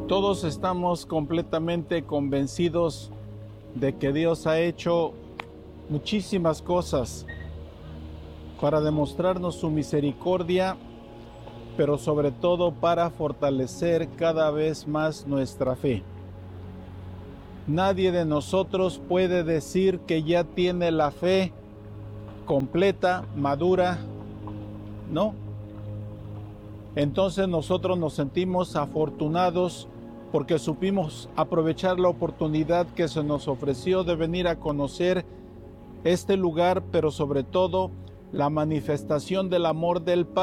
Todos estamos completamente convencidos de que Dios ha hecho muchísimas cosas para demostrarnos su misericordia, pero sobre todo para fortalecer cada vez más nuestra fe. Nadie de nosotros puede decir que ya tiene la fe completa, madura, ¿no? Entonces nosotros nos sentimos afortunados porque supimos aprovechar la oportunidad que se nos ofreció de venir a conocer este lugar, pero sobre todo la manifestación del amor del Padre